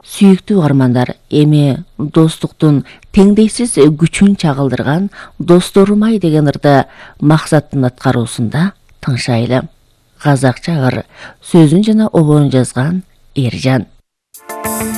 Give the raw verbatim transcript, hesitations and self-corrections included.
Сүйүктүү угармандар, эми достуктун теңдейсиз күчүн чагылдырган досторумай деген ырды максаттын аткаруусунда тыңшайлы. Казакча ыр сөзүн жана обоон жазган Эржан.